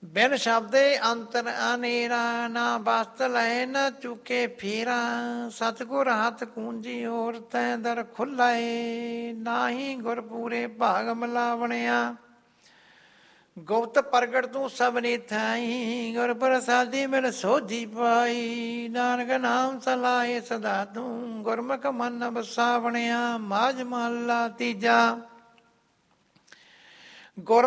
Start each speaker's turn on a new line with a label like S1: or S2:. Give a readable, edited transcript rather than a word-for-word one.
S1: ਬਿਨ ਸ਼ਬਦੇ ਅੰਤਰ ਅਨੇਰਾ, ਨਾ ਬਸਤ ਲਏ ਨਾ ਚੁਕੇ ਫੇਰਾ। ਸਤਿਗੁਰ ਹੱਥ ਕੂੰਜੀ ਹੋਰ ਤੈ ਦਰ ਖੁੱਲਾਏ, ਨਾਹੀ ਗੁਰ ਪੂਰੇ ਭਾਗ ਮਿਲਾਵਣਿਆ। ਗੁਪਤ ਪ੍ਰਗਟ ਤੂੰ ਸਭਨੀ ਥਾਈ, ਗੁਰ ਪ੍ਰਸਾਦੀ ਮਿਲ ਸੋਝੀ ਪਾਈ। ਨਾਨਕ ਨਾਮ ਸਲਾਹੇ ਸਦਾ ਤੂੰ, ਗੁਰਮੁਖ ਮਨ ਵਸਾਵਣਿਆ। ਮਾਝ ਮਹੱਲਾ ਤੀਜਾ। ਗੁਰ